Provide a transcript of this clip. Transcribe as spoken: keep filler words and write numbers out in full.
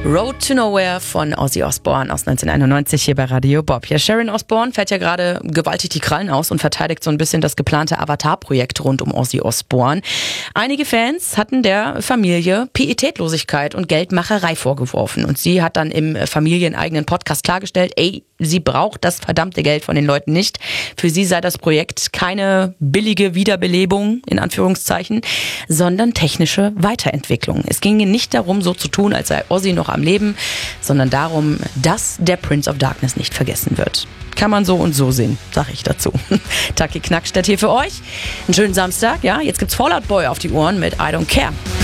Road to Nowhere von Ozzy Osbourne aus neunzehnhunderteinundneunzig hier bei Radio Bob. Ja, Sharon Osbourne fährt ja gerade gewaltig die Krallen aus und verteidigt so ein bisschen das geplante Avatar-Projekt rund um Ozzy Osbourne. Einige Fans hatten der Familie Pietätlosigkeit und Geldmacherei vorgeworfen und sie hat dann im familieneigenen Podcast klargestellt, ey, sie braucht das verdammte Geld von den Leuten nicht. Für sie sei das Projekt keine billige Wiederbelebung, in Anführungszeichen, sondern technische Weiterentwicklung. Es ginge nicht darum, so zu tun, als sei Ozzy noch am Leben, sondern darum, dass der Prince of Darkness nicht vergessen wird. Kann man so und so sehen, sag ich dazu. Taki Knackstedt hier für euch. Einen schönen Samstag, ja. Jetzt gibt's Fall Out Boy auf die Ohren mit I Don't Care.